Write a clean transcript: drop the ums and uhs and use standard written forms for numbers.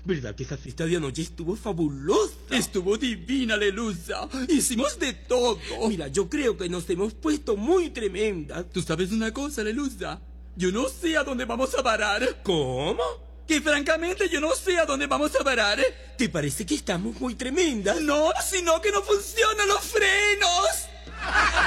¿Verdad que esa fiesta de anoche estuvo fabulosa? Estuvo divina, Lelusa. Hicimos de todo. Mira, yo creo que nos hemos puesto muy tremendas. ¿Tú sabes una cosa, Lelusa? Yo no sé a dónde vamos a parar. ¿Cómo? Que francamente yo no sé a dónde vamos a parar. ¿Te parece que estamos muy tremendas? No, sino que no funcionan los frenos.